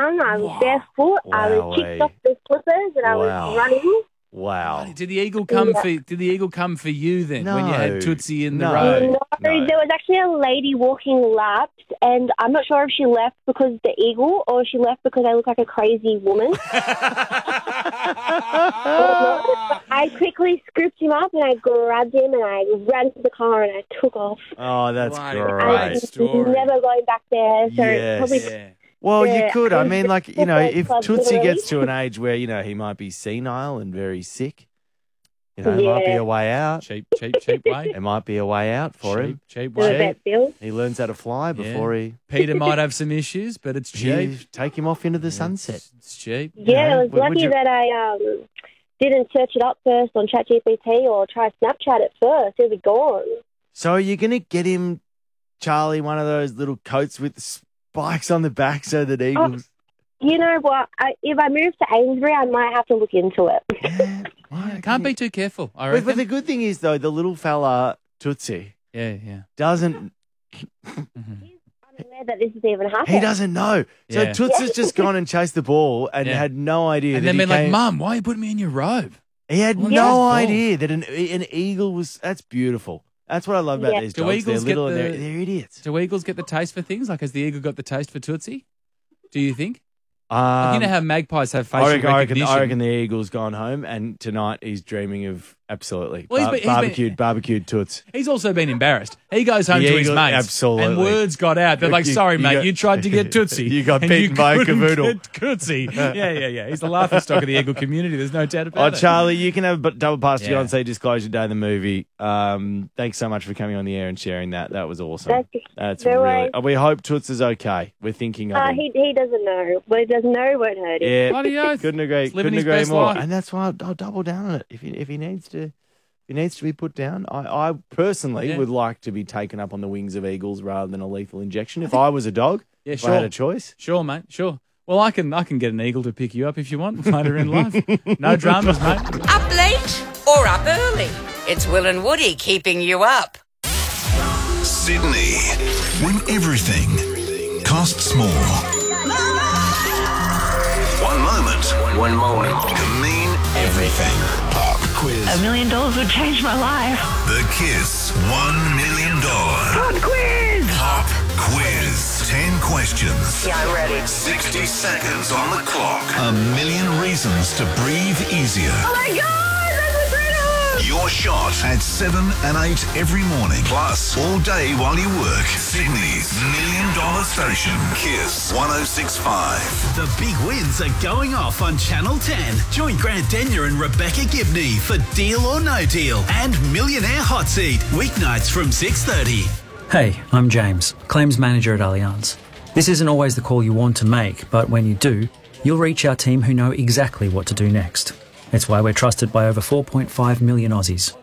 young. I was barefoot. I was kicked off the slippers and I was running. Wow. Did the eagle come for? Did the eagle come for you then when you had Tootsie in the road? No, there was actually a lady walking laps, and I'm not sure if she left because of the eagle or she left because I look like a crazy woman. I quickly scooped him up and I grabbed him and I ran to the car and I took off. Oh, that's great. I'm never going back there. So Yes. Well, you could. I mean, like, you know, if Tootsie gets to an age where, you know, he might be senile and very sick, you know, there might be a way out. Cheap way. There might be a way out for him. Cheap way. He learns how to fly before he... Peter might have some issues, but it's cheap. Take him off into the sunset. It's cheap. Yeah, I was lucky that I didn't search it up first on ChatGPT or try Snapchat at first. It'll be gone. So are you going to get him, Charlie, one of those little coats with spikes on the back so that eagles... You know what? If I move to Amesbury, I might have to look into it. Can't be too careful, I reckon. But the good thing is, though, the little fella, Tootsie, doesn't... He's unaware that this is even happening. He doesn't know. So Tootsie's just gone and chased the ball and had no idea. And then been like, Mum, why are you putting me in your robe? He had no idea that an eagle was... That's beautiful. That's what I love about these dogs. They're little and they're idiots. Do eagles get the taste for things? Like, has the eagle got the taste for Tootsie? Do you think? Like, you know how magpies have facial recognition? I reckon the eagle's gone home and tonight he's dreaming of absolutely barbecued toots. He's also been embarrassed. He goes home to his mates. Absolutely. And words got out. They're like, sorry, mate, you tried to get Tootsie. You got beaten by a cavoodle. Tootsie. Yeah. He's the laughing stock of the eagle community. There's no doubt about it. Charlie, you can have a double pass to go and see Disclosure Day, the movie. Thanks so much for coming on the air and sharing that. That was awesome. That's really... We hope Toots is okay. We're thinking of him. He doesn't know. But he doesn't know won't hurt him. Yeah. Bloody oath. Couldn't agree more. Life. And that's why I'll double down on it. If he needs to be put down, I personally would like to be taken up on the wings of eagles rather than a lethal injection. If I was a dog, if I had a choice. Sure, mate, sure. Well, I can get an eagle to pick you up if you want later in life. No dramas, mate. Up late or up early? It's Will and Woody keeping you up. Sydney, when everything costs more. One moment can mean everything. Pop quiz. $1 million would change my life. The Kiss $1 million Pop quiz. Pop quiz. 10 questions. Yeah, I'm ready. 60 seconds on the clock. 1 million reasons to breathe easier. Oh my God, that's a freedom. Your shot at 7 and 8 every morning. Plus, all day while you work. Sydney's $1 million station. Kiss 106.5. The big wins are going off on Channel 10. Join Grant Denyer and Rebecca Gibney for Deal or No Deal and Millionaire Hot Seat. Weeknights from 6:30. Hey, I'm James, Claims Manager at Allianz. This isn't always the call you want to make, but when you do, you'll reach our team who know exactly what to do next. It's why we're trusted by over 4.5 million Aussies.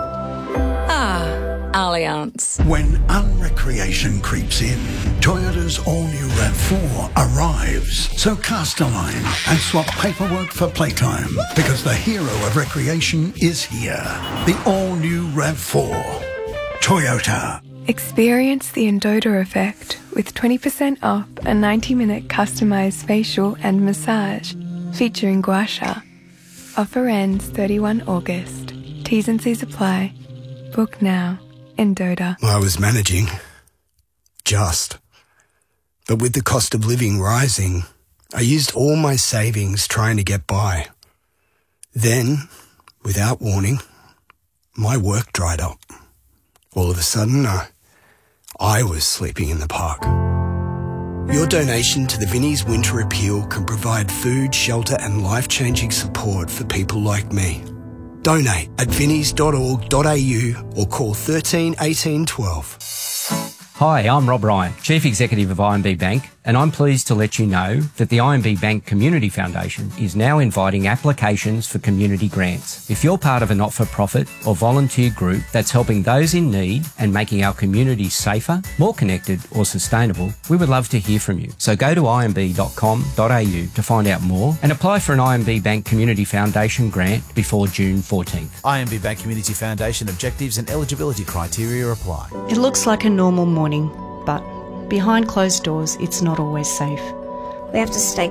Allianz. When unrecreation creeps in, Toyota's all-new RAV4 arrives. So cast a line and swap paperwork for playtime, because the hero of recreation is here. The all-new RAV4. Toyota. Experience the Endota effect with 20% off a 90-minute customized facial and massage featuring gua sha. Offer ends 31 August. T's and C's apply. Book now. Endota. I was managing. But with the cost of living rising, I used all my savings trying to get by. Then, without warning, my work dried up. All of a sudden, I was sleeping in the park. Your donation to the Vinnie's Winter Appeal can provide food, shelter and life-changing support for people like me. Donate at vinnies.org.au or call 13 18 12. Hi, I'm Rob Ryan, Chief Executive of IMB Bank, and I'm pleased to let you know that the IMB Bank Community Foundation is now inviting applications for community grants. If you're part of a not-for-profit or volunteer group that's helping those in need and making our communities safer, more connected or sustainable, we would love to hear from you. So go to imb.com.au to find out more and apply for an IMB Bank Community Foundation grant before June 14th. IMB Bank Community Foundation objectives and eligibility criteria apply. It looks like a normal morning, but behind closed doors, it's not always safe. We have to stay